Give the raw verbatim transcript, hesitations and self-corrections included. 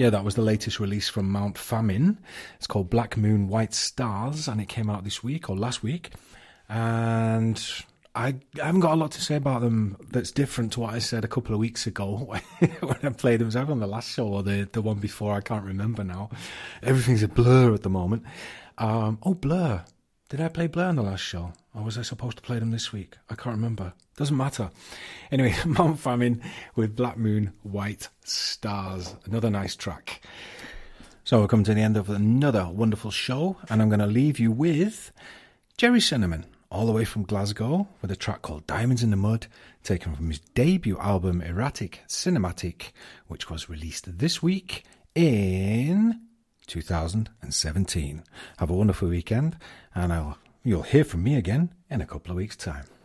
Yeah, that was the latest release from Mount Famine. It's called Black Moon, White Stars, and it came out this week or last week. And I haven't got a lot to say about them that's different to what I said a couple of weeks ago when I played them. It was either on the last show or the, the one before. I can't remember now. Everything's a blur at the moment. Um, oh, Blur. Did I play Blur on the last show? Or was I supposed to play them this week? I can't remember. Doesn't matter. Anyway, Mount Famine with Black Moon, White Stars. Another nice track. So we're coming to the end of another wonderful show, and I'm going to leave you with Gerry Cinnamon, all the way from Glasgow, with a track called Diamonds in the Mud, taken from his debut album Erratic Cinematic, which was released this week in two thousand seventeen. Have a wonderful weekend, and I'll, you'll hear from me again in a couple of weeks' time.